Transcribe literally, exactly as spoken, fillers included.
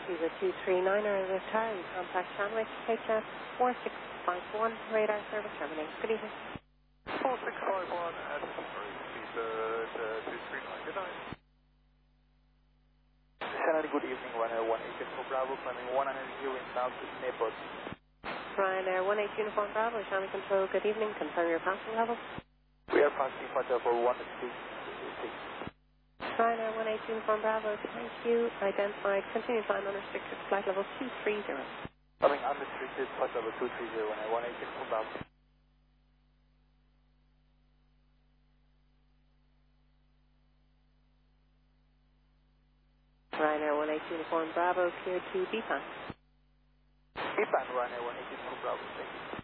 taxis at two three nine are in the tower. You contact Sandwich, H F four six five one, radar service terminated. Good evening. four six five one at two three nine, good night. Shannon, good evening, Ryanair one eight for Bravo, climbing one hundred in South Naples. Ryanair one eight Uniform Bravo, Channel Control, good evening. Confirm your passing level. We are passing departure for one two six. Ryanair one eight Uniform Bravo, thank you. Identified, continue climb unrestricted, flight level two three zero. Coming unrestricted, flight level two three zero, Ryanair one eight Uniform Bravo. Ryanair one eight Uniform Bravo, cleared to B PAN. B PAN, Ryanair one eight Uniform Bravo, thank you.